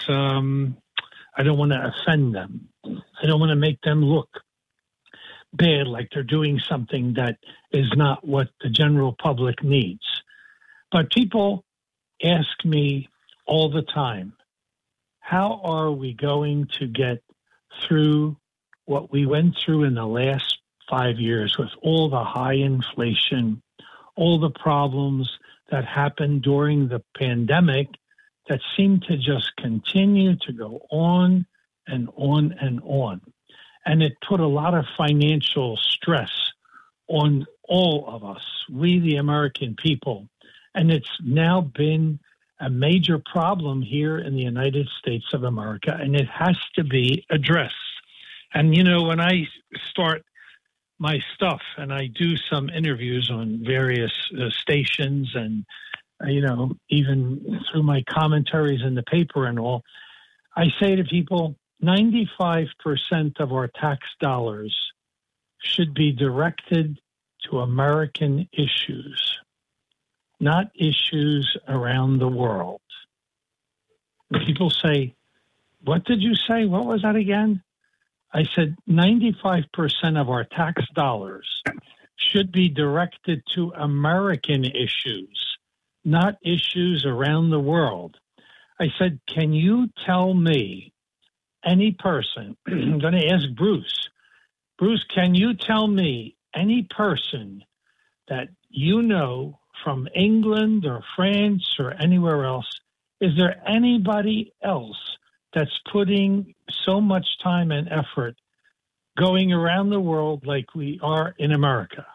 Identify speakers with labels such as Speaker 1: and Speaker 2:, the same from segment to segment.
Speaker 1: I don't want to offend them. I don't want to make them look bad, like they're doing something that is not what the general public needs. But people ask me all the time, how are we going to get through what we went through in the last 5 years with all the high inflation, all the problems that happened during the pandemic that seem to just continue to go on and on and on. And it put a lot of financial stress on all of us, we the American people. And it's now been a major problem here in the United States of America, and it has to be addressed. And, you know, when I start my stuff and I do some interviews on various stations and, you know, even through my commentaries in the paper and all, I say to people, 95% of our tax dollars should be directed to American issues, not issues around the world. And people say, what did you say? What was that again? I said 95% of our tax dollars should be directed to American issues, not issues around the world. I said, can you tell me, any person, I'm going to ask Bruce, can you tell me any person that you know from England or France or anywhere else, is there anybody else that's putting so much time and effort going around the world like we are in America?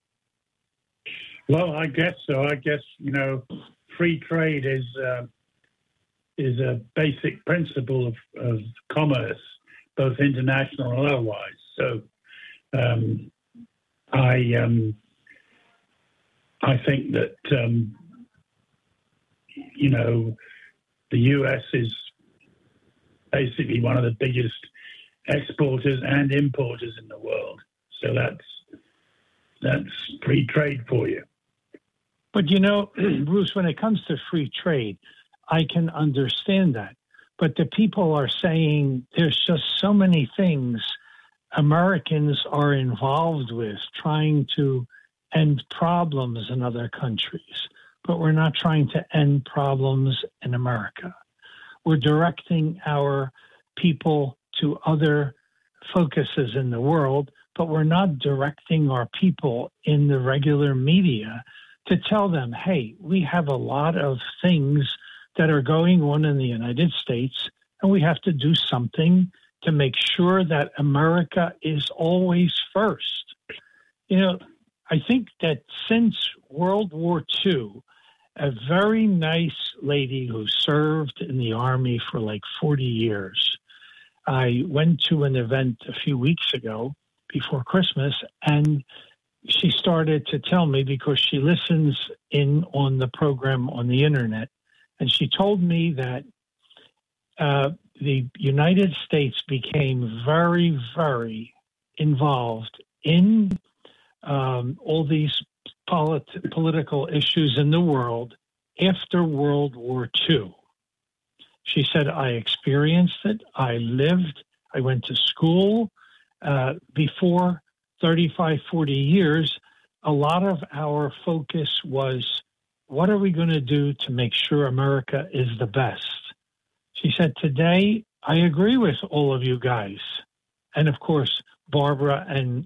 Speaker 2: Well, I guess so. I guess, you know, free trade is a basic principle of commerce, both international and otherwise. So I think that, you know, the U.S. is basically one of the biggest exporters and importers in the world. So that's free trade for you.
Speaker 1: But, you know, Bruce, when it comes to free trade, I can understand that. But the people are saying there's just so many things Americans are involved with trying to end problems in other countries. But we're not trying to end problems in America. We're directing our people to other focuses in the world, but we're not directing our people in the regular media to tell them, hey, we have a lot of things that are going on in the United States, and we have to do something to make sure that America is always first. You know, I think that since World War II, a very nice lady who served in the Army for like 40 years, I went to an event a few weeks ago before Christmas, and she started to tell me, because she listens in on the program on the internet, and she told me that the United States became very, very involved in all these political issues in the world after World War II. She said, I experienced it. I lived. I went to school. Before 35, 40 years, a lot of our focus was, what are we going to do to make sure America is the best? She said, today, I agree with all of you guys. And of course, Barbara and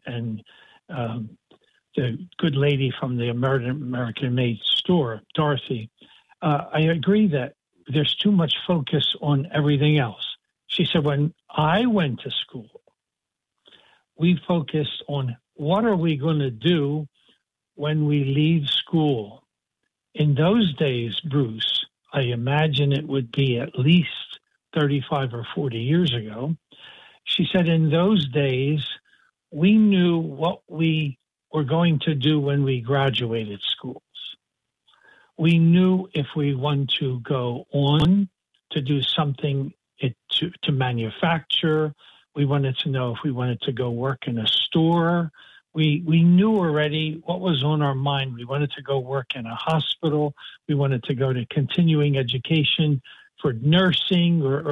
Speaker 1: the good lady from the American Made store, Dorothy, I agree that there's too much focus on everything else. She said, when I went to school, we focused on what are we going to do when we leave school. In those days, Bruce, I imagine it would be at least 35 or 40 years ago. She said, in those days, we knew what we were going to do when we graduated schools. We knew if we want to go on to do something to manufacture. We wanted to know if we wanted to go work in a store. We knew already what was on our mind. We wanted to go work in a hospital. We wanted to go to continuing education for nursing or